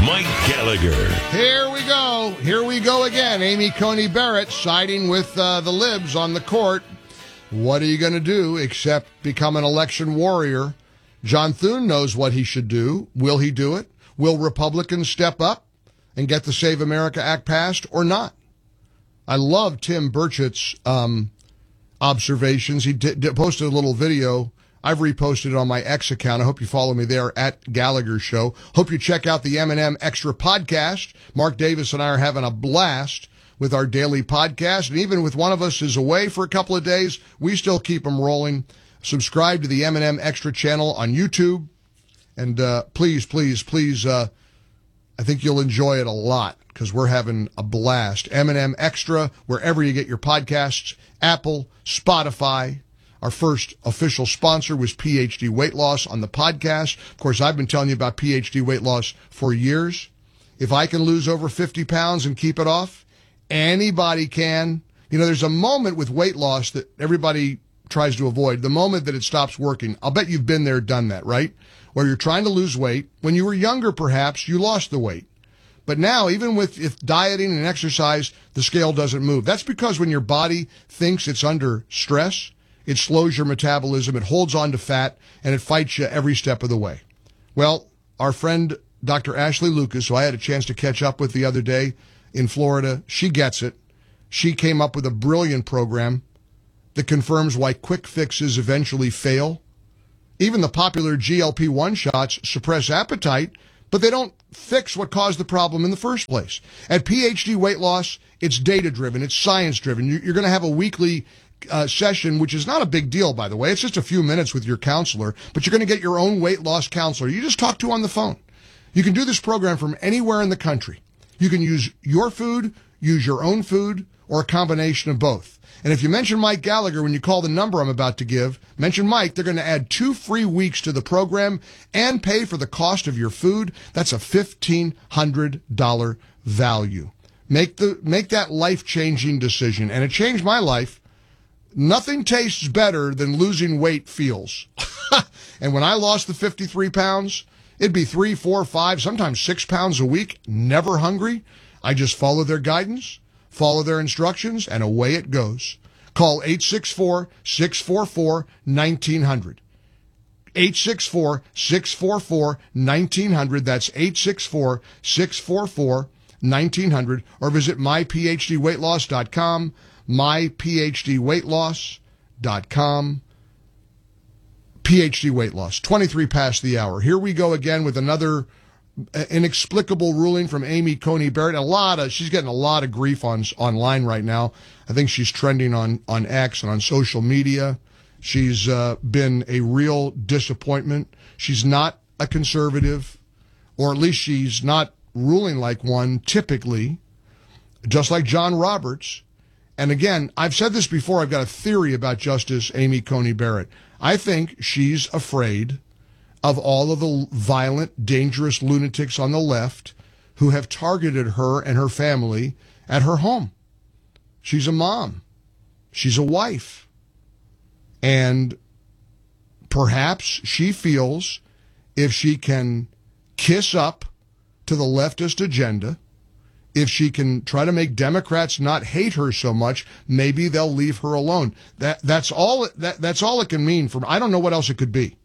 Mike Gallagher. Here we go. Here we go again. Amy Coney Barrett siding with the libs on the court. What are you going to do except become an election warrior? John Thune knows what he should do. Will he do it? Will Republicans step up and get the Save America Act passed or not? I love Tim Burchett's observations. He posted a little video. I've reposted it on my X account. I hope you follow me there at Gallagher Show. Hope you check out the M&M Extra podcast. Mark Davis and I are having a blast with our daily podcast. And even with one of us is away for a couple of days, we still keep them rolling. Subscribe to the M&M Extra channel on YouTube. And please, I think you'll enjoy it a lot because we're having a blast. M&M Extra, wherever you get your podcasts, Apple, Spotify. Our first official sponsor was PhD Weight Loss on the podcast. Of course, I've been telling you about PhD Weight Loss for years. If I can lose over 50 pounds and keep it off, anybody can. You know, there's a moment with weight loss that everybody tries to avoid, the moment that it stops working. I'll bet you've been there, done that, right? Where you're trying to lose weight. When you were younger, perhaps, you lost the weight. But now, even with dieting and exercise, the scale doesn't move. That's because when your body thinks it's under stress, it slows your metabolism, it holds on to fat, and it fights you every step of the way. Well, our friend Dr. Ashley Lucas, who I had a chance to catch up with the other day in Florida, she gets it. She came up with a brilliant program that confirms why quick fixes eventually fail. Even the popular GLP-1 shots suppress appetite, but they don't fix what caused the problem in the first place. At PhD Weight Loss, it's data-driven, it's science-driven. You're going to have a weekly session, which is not a big deal, by the way. It's just a few minutes with your counselor, but you're going to get your own weight loss counselor. You just talk to on the phone. You can do this program from anywhere in the country. You can use your food, use your own food, or a combination of both. And if you mention Mike Gallagher when you call the number I'm about to give, mention Mike, they're going to add 2 free weeks to the program and pay for the cost of your food. That's a $1,500 value. Make that life-changing decision. And it changed my life. Nothing tastes better than losing weight feels. And when I lost the 53 pounds, it'd be 3, 4, 5, sometimes 6 pounds a week, never hungry. I just follow their guidance, follow their instructions, and away it goes. Call 864-644-1900. 864-644-1900. That's 864-644-1900. Or visit myphdweightloss.com. myphdweightloss.com. PhD Weight Loss, 23 past the hour. Here we go again with another inexplicable ruling from Amy Coney Barrett. She's getting a lot of grief online right now. I think she's trending on X and on social media. She's been a real disappointment. She's not a conservative, or at least she's not ruling like one typically, just like John Roberts. And again, I've said this before, I've got a theory about Justice Amy Coney Barrett. I think she's afraid of all of the violent, dangerous lunatics on the left who have targeted her and her family at her home. She's a mom. She's a wife. And perhaps she feels if she can kiss up to the leftist agenda, if she can try to make Democrats not hate her so much, maybe they'll leave her alone. That's all it can mean. I don't know what else it could be.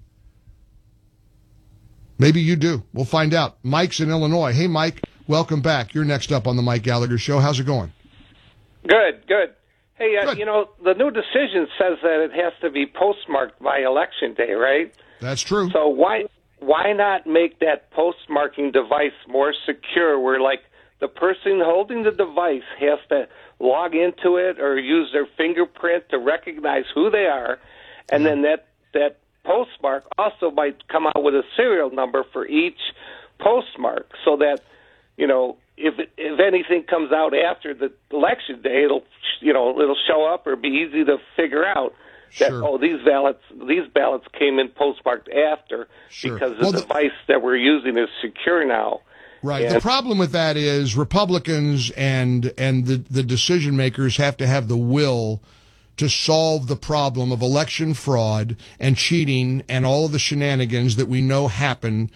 Maybe you do. We'll find out. Mike's in Illinois. Hey, Mike, welcome back. You're next up on the Mike Gallagher Show. How's it going? Good. Hey, Good. You know, the new decision says that it has to be postmarked by Election Day, right? That's true. So why not make that postmarking device more secure where, like, the person holding the device has to log into it or use their fingerprint to recognize who they are, and then that postmark also might come out with a serial number for each postmark, so that, you know, if anything comes out after the election day, it'll show up or be easy to figure out that Sure. these ballots came in postmarked after because the device that we're using is secure now. Right. And the problem with that is Republicans and the decision makers have to have the will to solve the problem of election fraud and cheating and all of the shenanigans that we know happen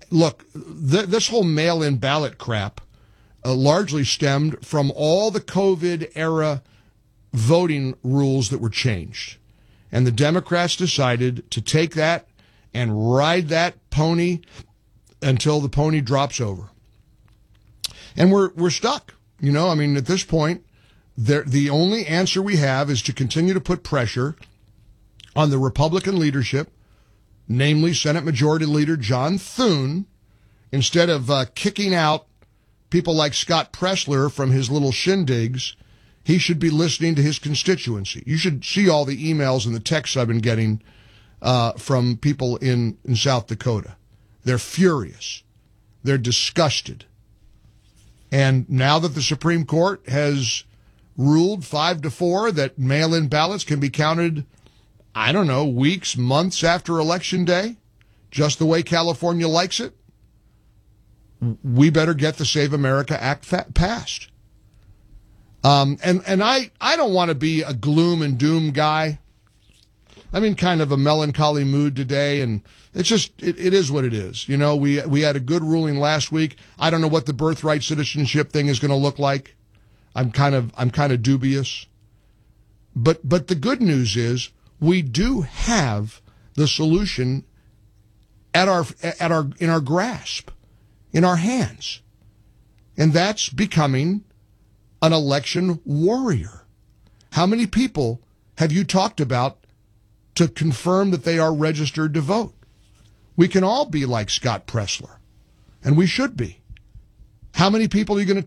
look, this whole mail-in ballot crap largely stemmed from all the COVID era voting rules that were changed. And the Democrats decided to take that and ride that pony until the pony drops over. And we're stuck. You know, I mean, at this point, the only answer we have is to continue to put pressure on the Republican leadership, namely Senate Majority Leader John Thune, instead of kicking out people like Scott Presler from his little shindigs. He should be listening to his constituency. You should see all the emails and the texts I've been getting from people in South Dakota. They're furious. They're disgusted. And now that the Supreme Court has ruled 5-4 that mail-in ballots can be counted, I don't know, weeks, months after Election Day, just the way California likes it, we better get the Save America Act passed. And I don't want to be a gloom and doom guy. I'm in kind of a melancholy mood today, and it's just, it is what it is. You know, we had a good ruling last week. I don't know what the birthright citizenship thing is going to look like. I'm kind of dubious. But the good news is we do have the solution in our grasp, in our hands. And that's becoming an election warrior. How many people have you talked about to confirm that they are registered to vote? We can all be like Scott Presler, and we should be. How many people are you going to